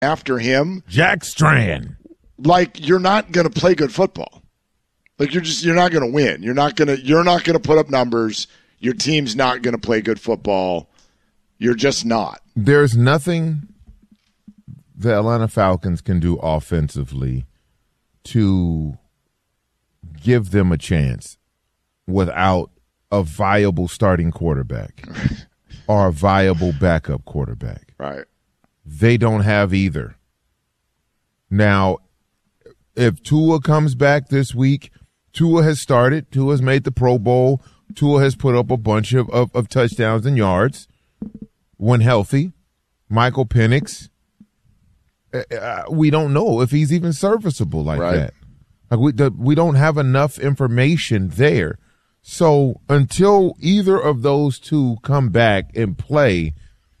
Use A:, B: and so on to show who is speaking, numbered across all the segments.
A: after him,
B: Jack Strand,
A: like you're not going to play good football. Like you're not going to win. You're not going to put up numbers. Your team's not going to play good football. You're just not.
B: There's nothing the Atlanta Falcons can do offensively to give them a chance without a viable starting quarterback or a viable backup quarterback.
A: Right.
B: They don't have either. Now, if Tua comes back this week, Tua has started. Tua's made the Pro Bowl. Tua has put up a bunch of touchdowns and yards when healthy. Michael Penix, we don't know if he's even serviceable like that. Like we don't have enough information there. So until either of those two come back and play,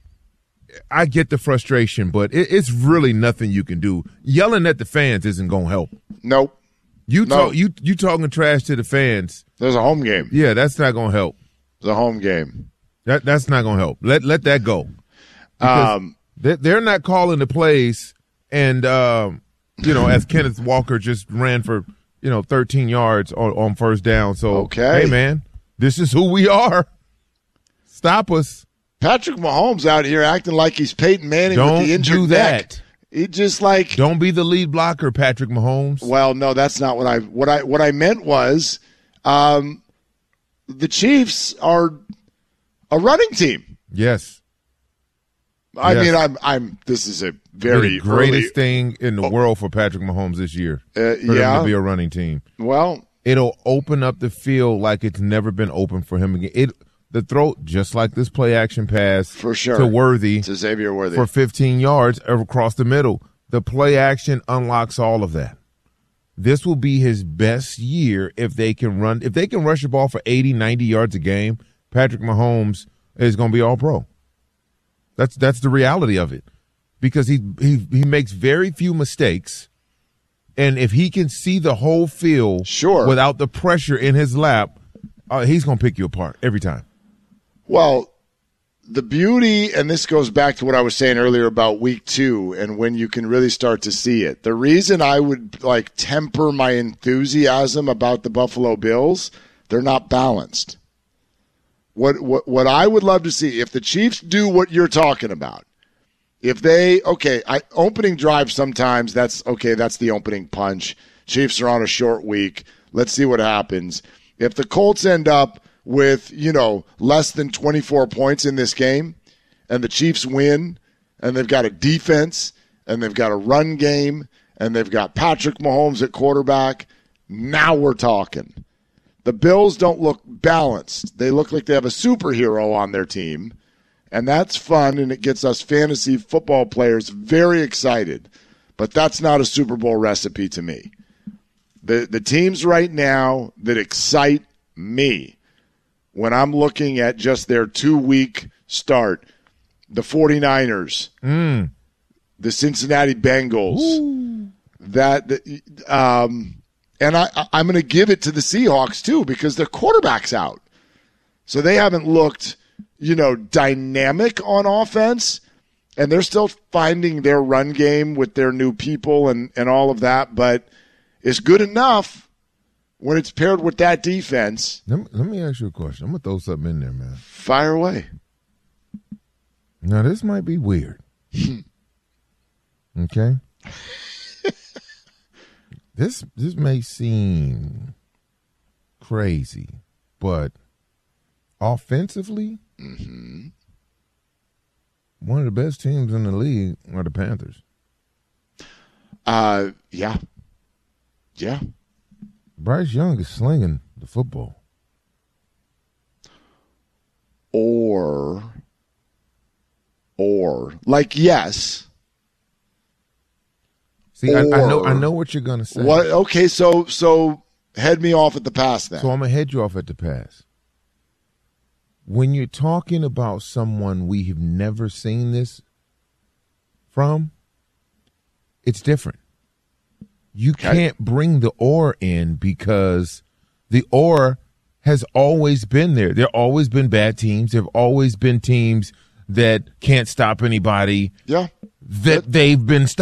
B: I get the frustration, but it's really nothing you can do. Yelling at the fans isn't going to help.
A: Nope.
B: You talking trash to the fans.
A: There's a home game.
B: Yeah, that's not going to help.
A: There's a home game.
B: That's not going to help. Let that go. They're not calling the plays, and as Kenneth Walker just ran for 13 yards on first down. So hey man, this is who we are. Stop us.
A: Patrick Mahomes out here acting like he's Peyton Manning with the injured
B: do that.
A: neck. He just like
B: don't be the lead blocker, Patrick Mahomes.
A: Well, no, that's not what I meant was the Chiefs are a running team.
B: Yes.
A: I mean, I'm. This is a very
B: the greatest thing in the world for Patrick Mahomes this year. For them to be a running team.
A: Well,
B: it'll open up the field like it's never been open for him again. The throw, just like this play action pass
A: for sure
B: to Worthy,
A: to Xavier Worthy
B: for 15 yards across the middle. The play action unlocks all of that. This will be his best year if they can run. If they can rush the ball for 80, 90 yards a game, Patrick Mahomes is going to be all pro. That's the reality of it, because he makes very few mistakes, and if he can see the whole field without the pressure in his lap, he's going to pick you apart every time.
A: Well, the beauty, and this goes back to what I was saying earlier about week 2 and when you can really start to see it. The reason I would temper my enthusiasm about the Buffalo Bills, they're not balanced. What I would love to see, if the Chiefs do what you're talking about, if they, opening drive sometimes, that's the opening punch. Chiefs are on a short week. Let's see what happens. If the Colts end up with, less than 24 points in this game, and the Chiefs win, and they've got a defense, and they've got a run game, and they've got Patrick Mahomes at quarterback, now we're talking. The Bills don't look balanced. They look like they have a superhero on their team, and that's fun, and it gets us fantasy football players very excited. But that's not a Super Bowl recipe to me. The teams right now that excite me when I'm looking at just their 2-week start, the 49ers, the Cincinnati Bengals, and I'm going to give it to the Seahawks too, because their quarterback's out. So they haven't looked, dynamic on offense, and they're still finding their run game with their new people and all of that, but it's good enough when it's paired with that defense.
B: Let me ask you a question. I'm going to throw something in there, man.
A: Fire away.
B: Now, this might be weird. Okay? This may seem crazy, but offensively, one of the best teams in the league are the Panthers.
A: Yeah.
B: Bryce Young is slinging the football.
A: Or yes.
B: See, I know what you're going to say.
A: What? Okay, so head me off at the pass then.
B: So I'm going to head you off at the pass. When you're talking about someone we have never seen this from, it's different. You can't bring the or in because the or has always been there. There have always been bad teams. There have always been teams that can't stop anybody.
A: Yeah.
B: that they've been